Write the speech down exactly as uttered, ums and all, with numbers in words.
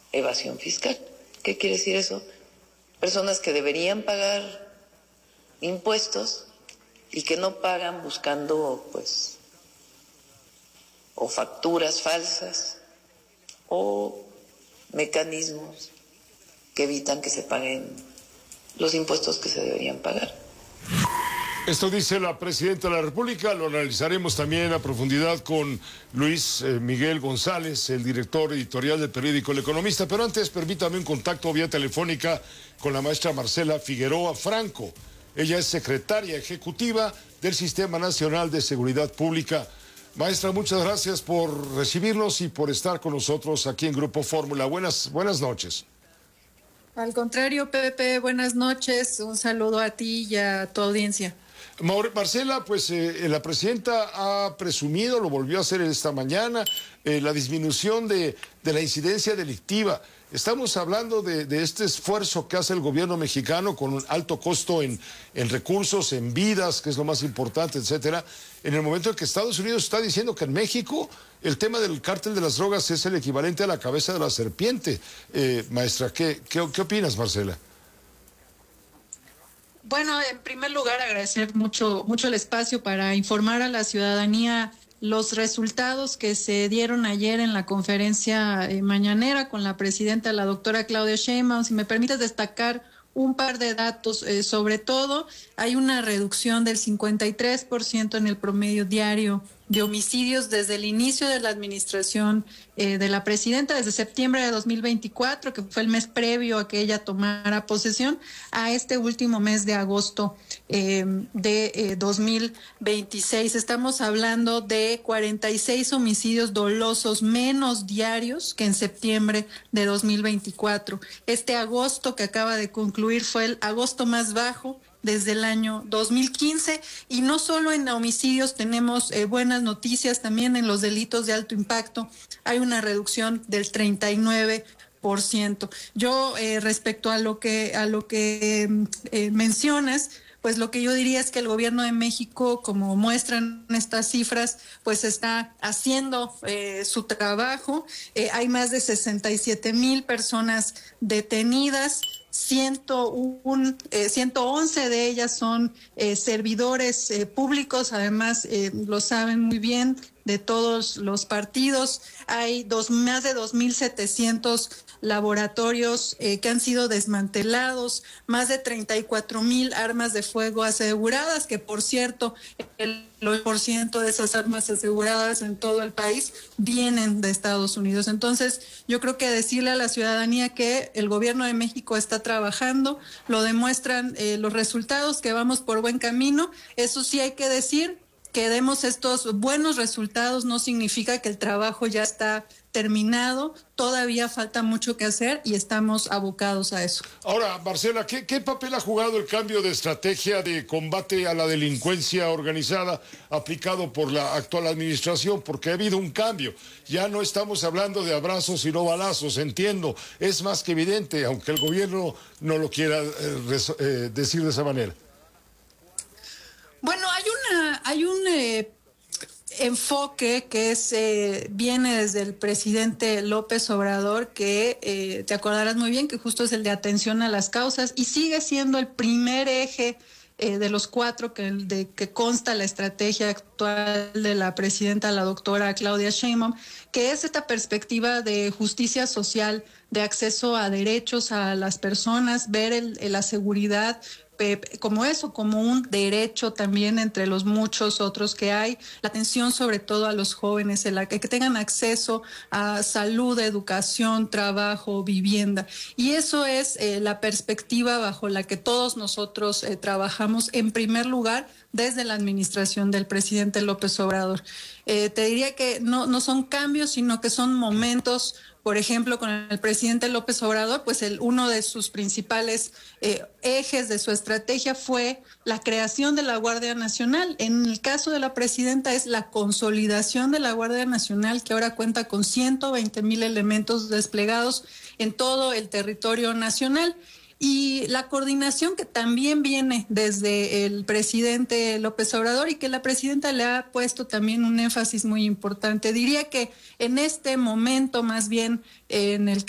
evasión fiscal. ¿Qué quiere decir eso? Personas que deberían pagar impuestos y que no pagan buscando, pues, o facturas falsas o mecanismos que evitan que se paguen los impuestos que se deberían pagar. Esto dice la Presidenta de la República, lo analizaremos también a profundidad con Luis eh, Miguel González, el director editorial del periódico El Economista, pero antes permítame un contacto vía telefónica con la maestra Marcela Figueroa Franco. Ella es secretaria ejecutiva del Sistema Nacional de Seguridad Pública. Maestra, muchas gracias por recibirnos y por estar con nosotros aquí en Grupo Fórmula. Buenas, buenas noches. Al contrario, Pepe, buenas noches. Un saludo a ti y a tu audiencia. Marcela, pues eh, la presidenta ha presumido, lo volvió a hacer esta mañana, eh, la disminución de, de la incidencia delictiva. Estamos hablando de, de este esfuerzo que hace el gobierno mexicano con un alto costo en, en recursos, en vidas, que es lo más importante, etcétera. En el momento en que Estados Unidos está diciendo que en México el tema del cártel de las drogas es el equivalente a la cabeza de la serpiente. Eh, maestra, ¿qué, qué, qué opinas, Marcela? Bueno, en primer lugar, agradecer mucho, mucho el espacio para informar a la ciudadanía los resultados que se dieron ayer en la conferencia eh, mañanera con la presidenta, la doctora Claudia Sheinbaum. Si me permites destacar un par de datos, eh, sobre todo, hay una reducción del cincuenta y tres por ciento en el promedio diario de homicidios desde el inicio de la administración eh, de la presidenta, desde septiembre de dos mil veinticuatro, que fue el mes previo a que ella tomara posesión, a este último mes de agosto eh, de eh, dos mil veintiséis. Estamos hablando de cuarenta y seis homicidios dolosos menos diarios que en septiembre de dos mil veinticuatro. Este agosto que acaba de concluir fue el agosto más bajo desde el año dos mil quince, y no solo en homicidios tenemos eh, buenas noticias, también en los delitos de alto impacto hay una reducción del treinta y nueve por ciento. Yo eh, respecto a lo que a lo que eh, mencionas, pues lo que yo diría es que el gobierno de México, como muestran estas cifras, pues está haciendo eh, su trabajo. Eh, hay más de sesenta y siete mil personas detenidas. ciento uno, eh, ciento once de ellas son eh, servidores eh, públicos, además eh, lo saben muy bien, de todos los partidos. Hay dos, más de dos mil setecientos laboratorios eh, que han sido desmantelados, más de treinta y cuatro mil armas de fuego aseguradas, que por cierto, el ocho por ciento de esas armas aseguradas en todo el país vienen de Estados Unidos. Entonces, yo creo que decirle a la ciudadanía que el gobierno de México está trabajando, lo demuestran eh, los resultados, que vamos por buen camino. Eso sí hay que decir, que demos estos buenos resultados no significa que el trabajo ya está terminado, todavía falta mucho que hacer y estamos abocados a eso. Ahora, Marcela, ¿qué, qué papel ha jugado el cambio de estrategia de combate a la delincuencia organizada aplicado por la actual administración? Porque ha habido un cambio. Ya no estamos hablando de abrazos sino balazos, entiendo. Es más que evidente, aunque el gobierno no lo quiera eh, res, eh, decir de esa manera. Bueno, hay una, hay un eh, enfoque que es eh, viene desde el presidente López Obrador, que eh, te acordarás muy bien que justo es el de atención a las causas, y sigue siendo el primer eje eh, de los cuatro que, de, que consta la estrategia actual de la presidenta, la doctora Claudia Sheinbaum, que es esta perspectiva de justicia social, de acceso a derechos a las personas, ver el, la seguridad como eso, como un derecho también entre los muchos otros que hay, la atención sobre todo a los jóvenes, en la que, que tengan acceso a salud, educación, trabajo, vivienda. Y eso es eh, la perspectiva bajo la que todos nosotros eh, trabajamos en primer lugar desde la administración del presidente López Obrador. Eh, te diría que no, no son cambios, sino que son momentos. Por ejemplo, con el presidente López Obrador, pues el, uno de sus principales eh, ejes de su estrategia fue la creación de la Guardia Nacional. En el caso de la presidenta es la consolidación de la Guardia Nacional, que ahora cuenta con ciento veinte mil elementos desplegados en todo el territorio nacional. Y la coordinación que también viene desde el presidente López Obrador y que la presidenta le ha puesto también un énfasis muy importante. Diría que en este momento, más bien en el